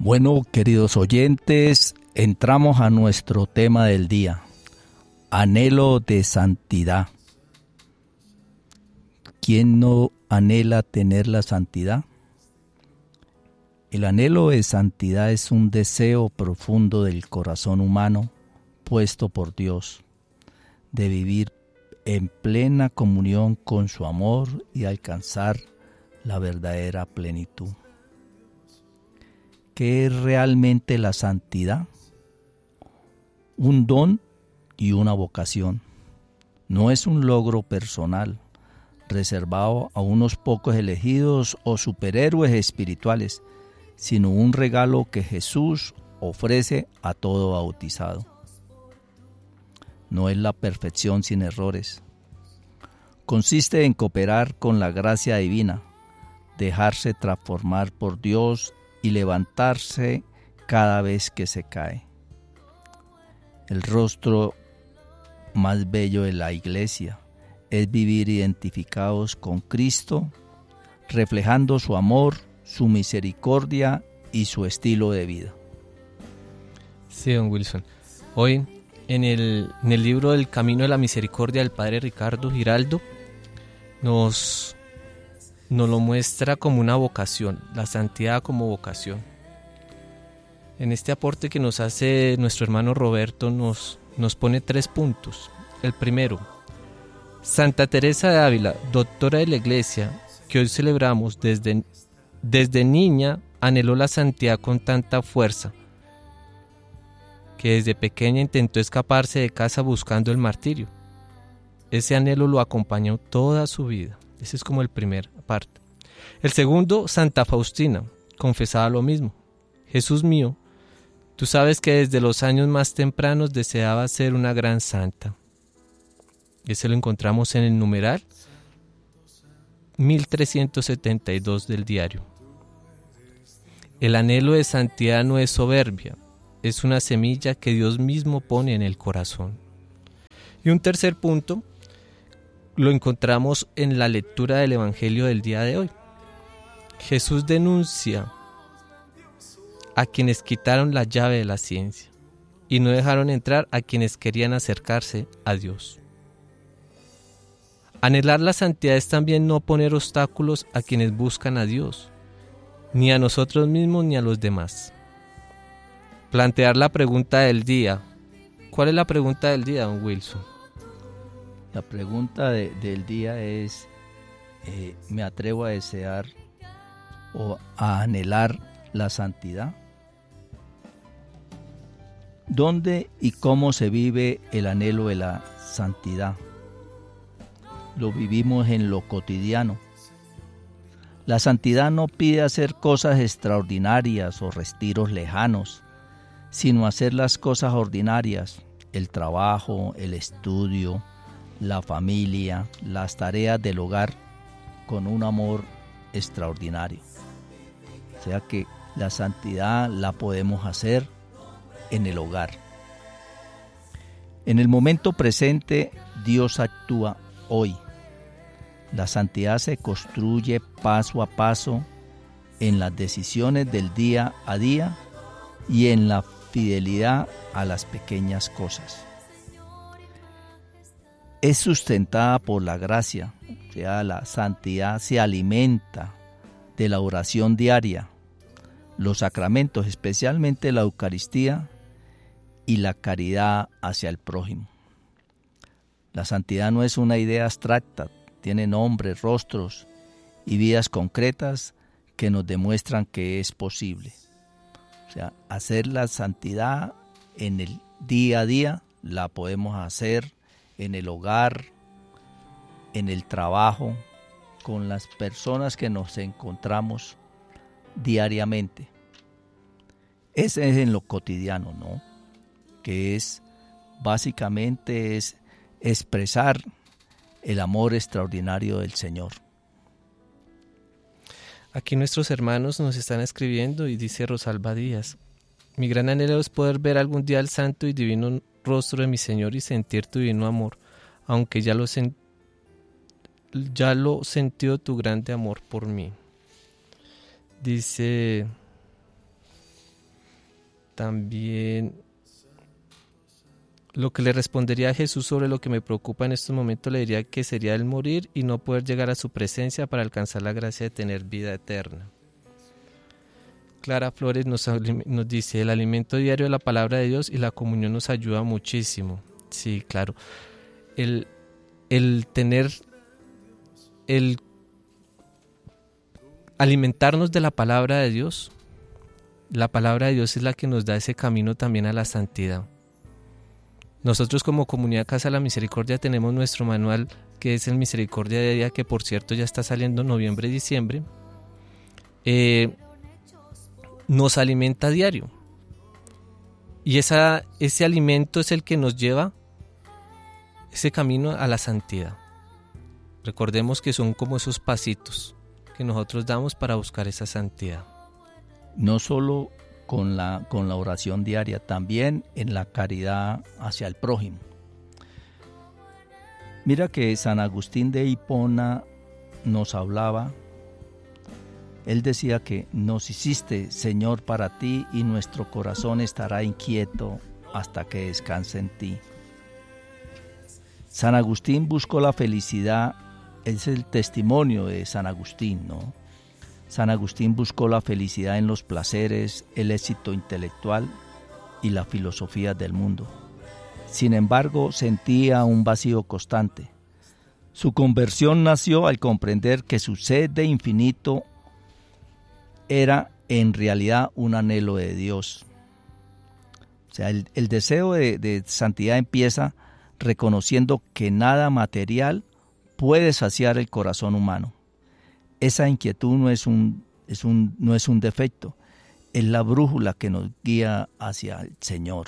Bueno, queridos oyentes, entramos a nuestro tema del día, anhelo de santidad. ¿Quién no anhela tener la santidad? El anhelo de santidad es un deseo profundo del corazón humano puesto por Dios, de vivir en plena comunión con su amor y alcanzar la verdadera plenitud. ¿Qué es realmente la santidad? Un don y una vocación. No es un logro personal, reservado a unos pocos elegidos o superhéroes espirituales, sino un regalo que Jesús ofrece a todo bautizado. No es la perfección sin errores. Consiste en cooperar con la gracia divina, dejarse transformar por Dios y levantarse cada vez que se cae. El rostro más bello de la iglesia es vivir identificados con Cristo, reflejando su amor, su misericordia y su estilo de vida. Sí, don Wilson. Hoy, en el libro del Camino de la Misericordia del Padre Ricardo Giraldo, nos lo muestra como una vocación, la santidad como vocación. En este aporte que nos hace nuestro hermano Roberto nos pone 3 puntos. El primero, Santa Teresa de Ávila, doctora de la Iglesia, que hoy celebramos, desde niña anheló la santidad con tanta fuerza, que desde pequeña intentó escaparse de casa buscando el martirio. Ese anhelo lo acompañó toda su vida. Ese es como el primer parte. El segundo, Santa Faustina, confesaba lo mismo. Jesús mío, tú sabes que desde los años más tempranos deseaba ser una gran santa. Ese lo encontramos en el numeral 1372 del diario. El anhelo de santidad no es soberbia, es una semilla que Dios mismo pone en el corazón. Y un tercer punto lo encontramos en la lectura del Evangelio del día de hoy. Jesús denuncia a quienes quitaron la llave de la ciencia y no dejaron entrar a quienes querían acercarse a Dios. Anhelar la santidad es también no poner obstáculos a quienes buscan a Dios, ni a nosotros mismos ni a los demás. Plantear la pregunta del día. ¿Cuál es la pregunta del día, don Wilson? La pregunta del día es, ¿me atrevo a desear o a anhelar la santidad? ¿Dónde y cómo se vive el anhelo de la santidad? Lo vivimos en lo cotidiano. La santidad no pide hacer cosas extraordinarias o retiros lejanos, sino hacer las cosas ordinarias, el trabajo, el estudio, la familia, las tareas del hogar, con un amor extraordinario. O sea que la santidad la podemos hacer en el hogar. En el momento presente, Dios actúa hoy. La santidad se construye paso a paso en las decisiones del día a día y en la fidelidad a las pequeñas cosas. Es sustentada por la gracia, o sea, la santidad se alimenta de la oración diaria, los sacramentos, especialmente la Eucaristía, y la caridad hacia el prójimo. La santidad no es una idea abstracta, tiene nombres, rostros y vidas concretas que nos demuestran que es posible. O sea, hacer la santidad en el día a día la podemos hacer en el hogar, en el trabajo, con las personas que nos encontramos diariamente. Ese es en lo cotidiano, ¿no? Que es, básicamente es expresar el amor extraordinario del Señor. Aquí nuestros hermanos nos están escribiendo y dice Rosalba Díaz: mi gran anhelo es poder ver algún día el santo y divino rostro de mi Señor y sentir tu divino amor, aunque ya lo sentió tu grande amor por mí. Dice También lo que le respondería a Jesús sobre lo que me preocupa en estos momentos, le diría que sería el morir y no poder llegar a su presencia para alcanzar la gracia de tener vida eterna. Clara Flores nos dice: el alimento diario de la palabra de Dios y la comunión nos ayuda muchísimo. Sí, claro. El alimentarnos de la palabra de Dios. La palabra de Dios es la que nos da ese camino también a la santidad. Nosotros como Comunidad Casa de la Misericordia tenemos nuestro manual, que es el Misericordia de Día, que por cierto ya está saliendo en noviembre y diciembre. Nos alimenta a diario. Y ese alimento es el que nos lleva ese camino a la santidad. Recordemos que son como esos pasitos que nosotros damos para buscar esa santidad. No solo con la oración diaria, también en la caridad hacia el prójimo. Mira que San Agustín de Hipona nos hablaba. Él decía que nos hiciste, Señor, para ti, y nuestro corazón estará inquieto hasta que descanse en ti. San Agustín buscó la felicidad, es el testimonio de San Agustín, ¿no? San Agustín buscó la felicidad en los placeres, el éxito intelectual y la filosofía del mundo. Sin embargo, sentía un vacío constante. Su conversión nació al comprender que su sed de infinito era en realidad un anhelo de Dios. O sea, el deseo de santidad empieza reconociendo que nada material puede saciar el corazón humano. Esa inquietud no es un defecto, es la brújula que nos guía hacia el Señor.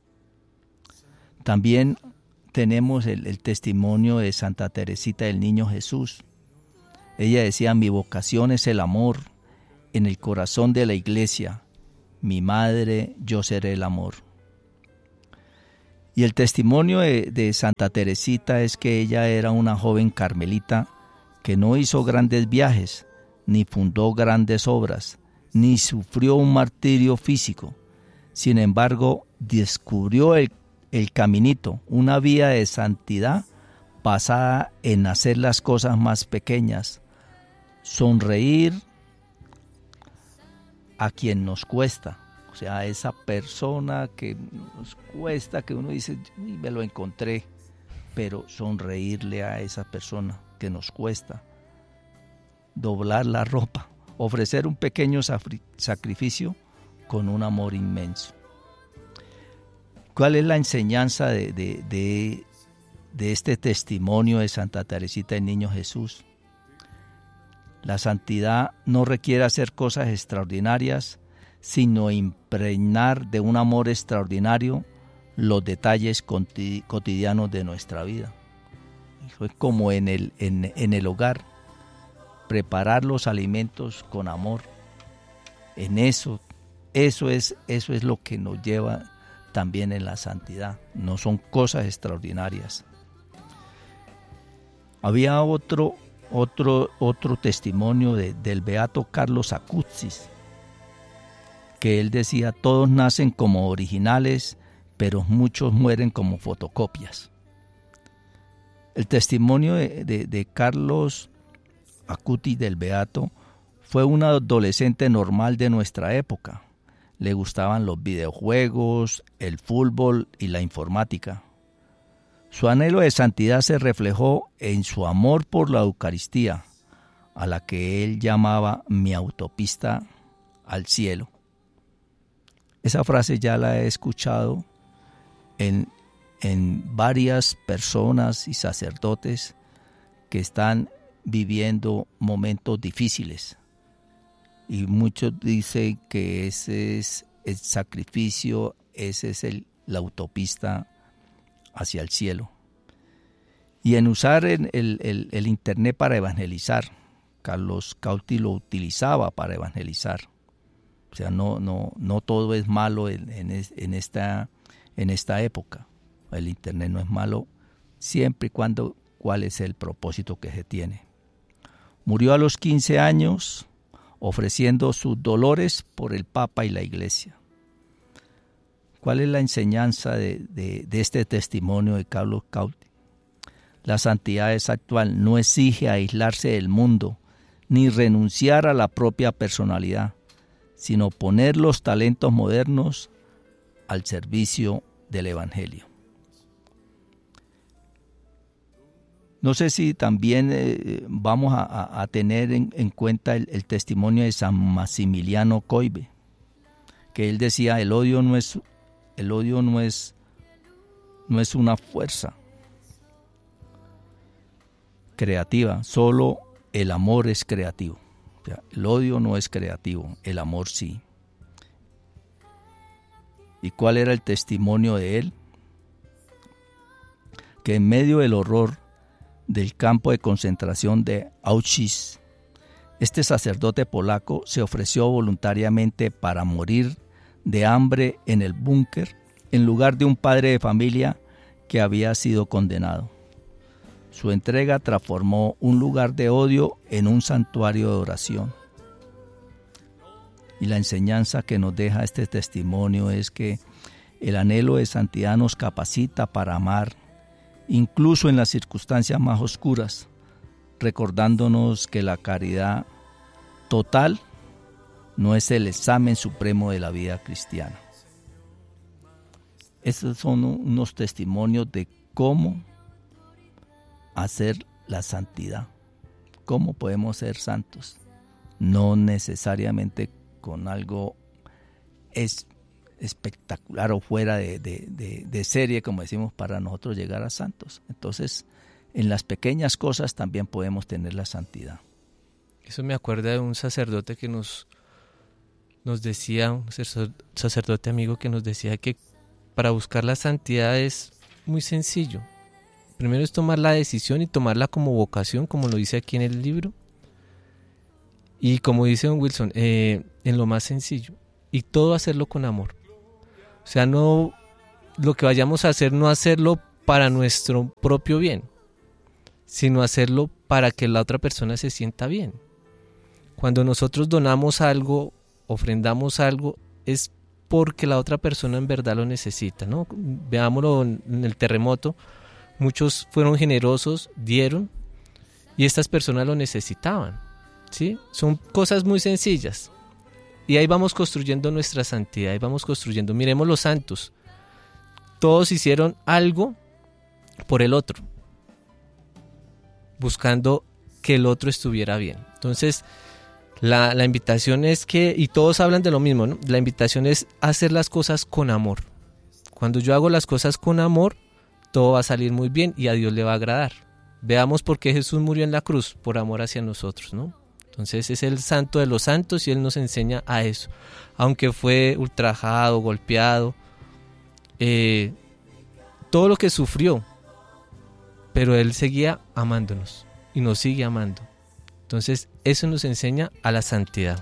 También tenemos el testimonio de Santa Teresita del Niño Jesús. Ella decía: mi vocación es el amor, en el corazón de la iglesia, mi madre, yo seré el amor. Y el testimonio de Santa Teresita es que ella era una joven carmelita que no hizo grandes viajes, ni fundó grandes obras, ni sufrió un martirio físico. Sin embargo, descubrió el caminito, una vía de santidad basada en hacer las cosas más pequeñas, sonreír a quien nos cuesta. O sea, esa persona que nos cuesta, que uno dice, uy, me lo encontré, pero sonreírle a esa persona que nos cuesta, doblar la ropa, ofrecer un pequeño sacrificio con un amor inmenso. ¿Cuál es la enseñanza de este testimonio de Santa Teresita del Niño Jesús? La santidad no requiere hacer cosas extraordinarias, sino impregnar de un amor extraordinario los detalles cotidianos de nuestra vida. Eso es como en el hogar, preparar los alimentos con amor. En eso es lo que nos lleva también en la santidad. No son cosas extraordinarias. Había otro testimonio del beato Carlos Acutis, que él decía: todos nacen como originales, pero muchos mueren como fotocopias. El testimonio de Carlos Acutis, del beato, fue un adolescente normal de nuestra época. Le gustaban los videojuegos, el fútbol y la informática. Su anhelo de santidad se reflejó en su amor por la Eucaristía, a la que él llamaba mi autopista al cielo. Esa frase ya la he escuchado en varias personas y sacerdotes que están viviendo momentos difíciles. Y muchos dicen que ese es el sacrificio, ese es la autopista hacia el cielo. Y en usar el internet para evangelizar, Carlos Acutis lo utilizaba para evangelizar. O sea, no todo es malo en esta época. El internet no es malo siempre y cuando cuál es el propósito que se tiene. Murió a los 15 años ofreciendo sus dolores por el Papa y la Iglesia. ¿Cuál es la enseñanza de este testimonio de Carlos Cauty? La santidad es actual, no exige aislarse del mundo, ni renunciar a la propia personalidad, sino poner los talentos modernos al servicio del Evangelio. No sé si también vamos a tener en cuenta el testimonio de San Maximiliano Kolbe, que él decía, el odio no es una fuerza creativa, solo el amor es creativo. O sea, el odio no es creativo, el amor sí. ¿Y cuál era el testimonio de él? Que en medio del horror del campo de concentración de Auschwitz, este sacerdote polaco se ofreció voluntariamente para morir de hambre en el búnker en lugar de un padre de familia que había sido condenado. Su entrega transformó un lugar de odio en un santuario de oración. Y la enseñanza que nos deja este testimonio es que el anhelo de santidad nos capacita para amar, incluso en las circunstancias más oscuras, recordándonos que la caridad total no es el examen supremo de la vida cristiana. Estos son unos testimonios de cómo hacer la santidad, cómo podemos ser santos, no necesariamente con algo espectacular o fuera de serie, como decimos, para nosotros llegar a santos. Entonces, en las pequeñas cosas también podemos tener la santidad. Eso me acuerda de un sacerdote que nos decía, un sacerdote amigo que nos decía que para buscar la santidad es muy sencillo. Primero es tomar la decisión y tomarla como vocación, como lo dice aquí en el libro. Y como dice don Wilson, en lo más sencillo. Y todo hacerlo con amor. O sea, no lo que vayamos a hacer, no hacerlo para nuestro propio bien, sino hacerlo para que la otra persona se sienta bien. Cuando nosotros donamos algo, ofrendamos algo, es porque la otra persona en verdad lo necesita, ¿no? Veámoslo en el terremoto, muchos fueron generosos, dieron, y estas personas lo necesitaban, ¿sí? Son cosas muy sencillas. Y ahí vamos construyendo nuestra santidad, ahí vamos construyendo. Miremos los santos. Todos hicieron algo por el otro, buscando que el otro estuviera bien. Entonces, la invitación es que, y todos hablan de lo mismo, ¿no? La invitación es hacer las cosas con amor. Cuando yo hago las cosas con amor, todo va a salir muy bien y a Dios le va a agradar. Veamos por qué Jesús murió en la cruz, por amor hacia nosotros, ¿no? Entonces es el santo de los santos y Él nos enseña a eso. Aunque fue ultrajado, golpeado, todo lo que sufrió, pero Él seguía amándonos y nos sigue amando. Entonces eso nos enseña a la santidad.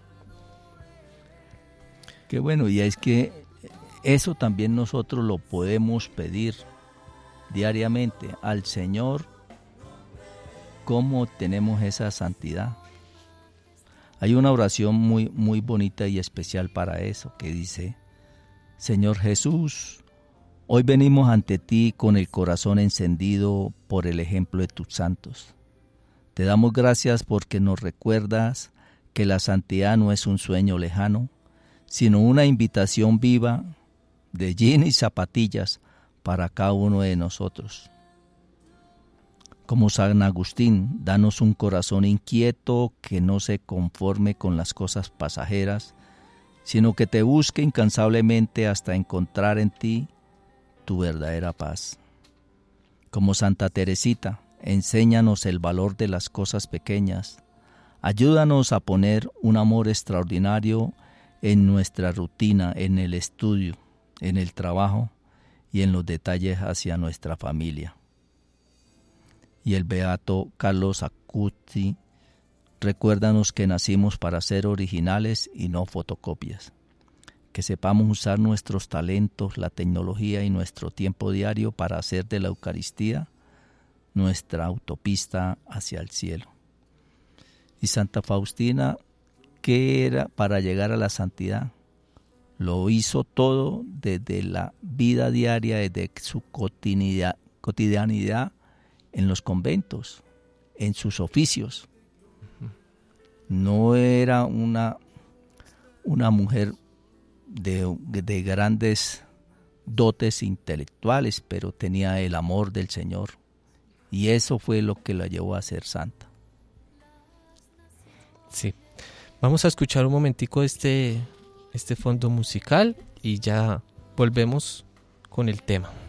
Qué bueno, y es que eso también nosotros lo podemos pedir diariamente al Señor. ¿Cómo tenemos esa santidad? Hay una oración muy, muy bonita y especial para eso, que dice: Señor Jesús, hoy venimos ante ti con el corazón encendido por el ejemplo de tus santos. Te damos gracias porque nos recuerdas que la santidad no es un sueño lejano, sino una invitación viva de jean y zapatillas para cada uno de nosotros. Como San Agustín, danos un corazón inquieto que no se conforme con las cosas pasajeras, sino que te busque incansablemente hasta encontrar en ti tu verdadera paz. Como Santa Teresita, enséñanos el valor de las cosas pequeñas. Ayúdanos a poner un amor extraordinario en nuestra rutina, en el estudio, en el trabajo y en los detalles hacia nuestra familia. Y el beato Carlos Acuti, recuérdanos que nacimos para ser originales y no fotocopias. Que sepamos usar nuestros talentos, la tecnología y nuestro tiempo diario para hacer de la Eucaristía nuestra autopista hacia el cielo. Y Santa Faustina, ¿qué era para llegar a la santidad? Lo hizo todo desde la vida diaria, desde su cotidianidad en los conventos, en sus oficios. No era una mujer de grandes dotes intelectuales, pero tenía el amor del Señor. Y eso fue lo que la llevó a ser santa. Sí. Vamos a escuchar un momentico este fondo musical y ya volvemos con el tema.